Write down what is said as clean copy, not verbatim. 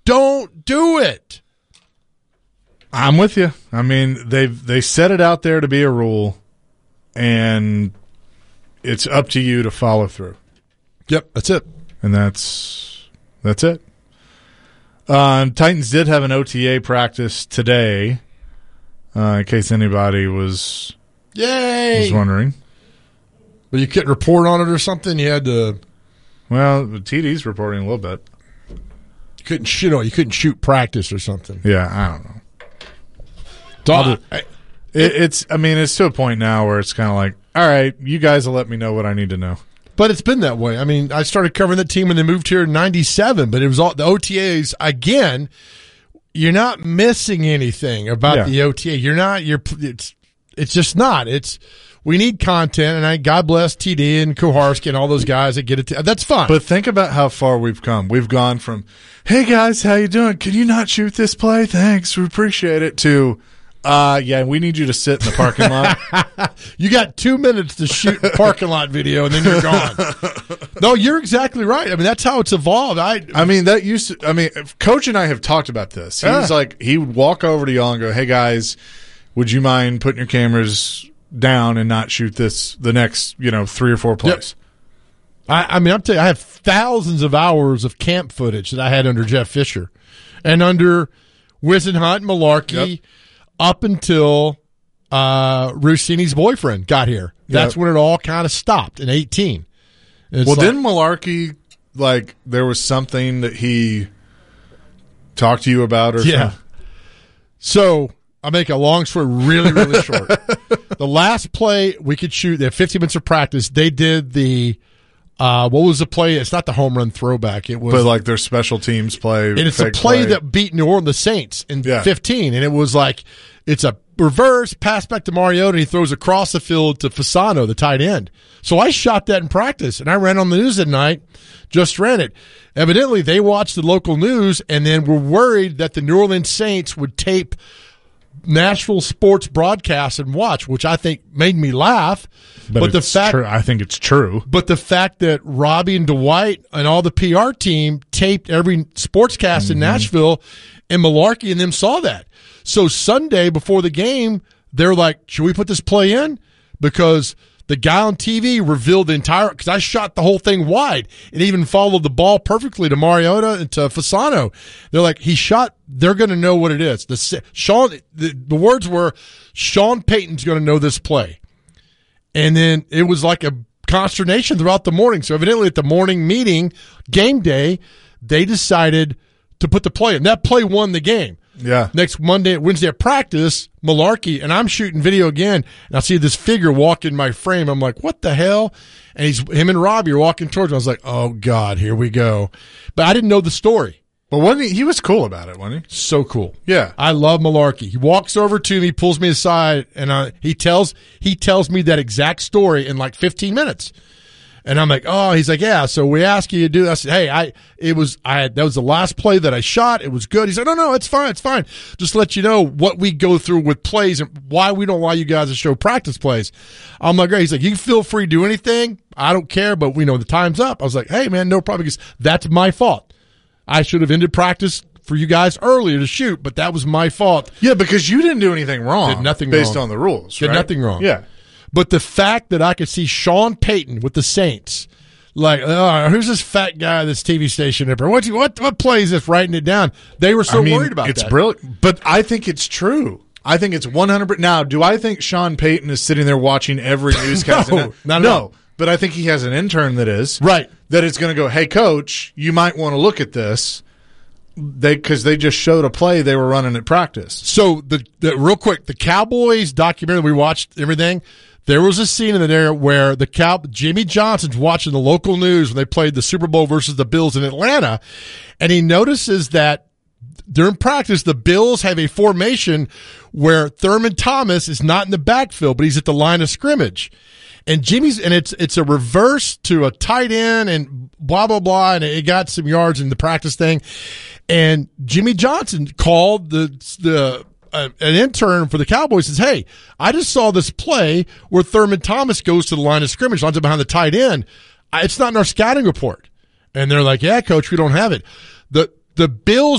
don't do it. I'm with you. I mean, they set it out there to be a rule, and it's up to you to follow through. Yep, that's it. And that's it. Titans did have an OTA practice today, in case anybody was wondering. But you couldn't report on it or something? You had to... Well, TD's reporting a little bit. You couldn't shoot practice or something. Yeah, I don't know. It's to a point now where it's kind of like, all right, you guys will let me know what I need to know. But it's been that way. I mean, I started covering the team when they moved here in '97, but it was all the OTAs. Again, you're not missing anything about the OTA. It's just not. We need content, and God bless TD and Kuharski and all those guys that get it. That's fine. But think about how far we've come. We've gone from, hey guys, how you doing? Can you not shoot this play? Thanks, we appreciate it. To, we need you to sit in the parking lot. You got 2 minutes to shoot parking lot video, and then you're gone. No, you're exactly right. I mean, that's how it's evolved. Coach and I have talked about this. He was like, he would walk over to y'all and go, hey guys, would you mind putting your cameras down and not shoot the next 3 or 4 plays? Yep. I'm telling you, I have thousands of hours of camp footage that I had under Jeff Fisher and under Whisenhunt, Malarkey, up until Rossini's boyfriend got here. That's when it all kind of stopped in 2018. Didn't Malarkey, there was something that he talked to you about or something? So I'll make a long story really, really short. The last play we could shoot, they had 15 minutes of practice. They did the what was the play? It's not the home run throwback. It was their special teams play. And it's a play that beat New Orleans, the Saints, in 15. And it was it's a reverse pass back to Mariota, and he throws across the field to Fasano, the tight end. So I shot that in practice, and I ran on the news at night, just ran it. Evidently, they watched the local news and then were worried that the New Orleans Saints would tape Nashville sports broadcasts and watch, which I think made me laugh. But the fact, I think it's true. But the fact that Robbie and Dwight and all the PR team taped every sportscast in Nashville, and Malarkey and them saw that. So Sunday before the game, they're like, should we put this play in? Because the guy on TV revealed the entire – because I shot the whole thing wide. It even followed the ball perfectly to Mariota and to Fasano. They're like, he shot – they're going to know what it is. The words were, Sean Payton's going to know this play. And then it was like a consternation throughout the morning. So evidently at the morning meeting, game day, they decided to put the play in. That play won the game. Yeah. Next Wednesday at practice, Malarkey, and I'm shooting video again, and I see this figure walk in my frame. I'm like, what the hell? And him and Robbie are walking towards me. I was like, oh, God, here we go. But I didn't know the story. But wasn't he was cool about it, wasn't he? So cool. Yeah. I love Malarkey. He walks over to me, pulls me aside, and he tells me that exact story in 15 minutes. And I'm like, oh, he's like, yeah. So we asked you to do that. I said, hey, that was the last play that I shot. It was good. He said, no, it's fine. It's fine. Just to let you know what we go through with plays and why we don't allow you guys to show practice plays. I'm like, great. He's like, you feel free to do anything. I don't care, but we know the time's up. I was like, hey, man, no problem, because that's my fault. I should have ended practice for you guys earlier to shoot, but that was my fault. Yeah, because you didn't do anything wrong. Did nothing based wrong. on the rules, Did right? nothing wrong. Yeah. But the fact that I could see Sean Payton with the Saints, who's this fat guy at this TV station? What play is this? Writing it down. They were so worried about it's that. It's brilliant, but I think it's true. I think it's 100%. Now, do I think Sean Payton is sitting there watching every newscast? No. But I think he has an intern that is. Right. That is going to go, hey, coach, you might want to look at this. Because they just showed a play they were running at practice. So the real quick, the Cowboys documentary, we watched everything. There was a scene in there where Jimmy Johnson's watching the local news when they played the Super Bowl versus the Bills in Atlanta, and he notices that during practice the Bills have a formation where Thurman Thomas is not in the backfield, but he's at the line of scrimmage. And it's a reverse to a tight end and blah, blah, blah, and it got some yards in the practice thing. And Jimmy Johnson called an intern for the Cowboys, says, hey, I just saw this play where Thurman Thomas goes to the line of scrimmage, lines up behind the tight end. It's not in our scouting report. And they're like, yeah, coach, we don't have it. The Bills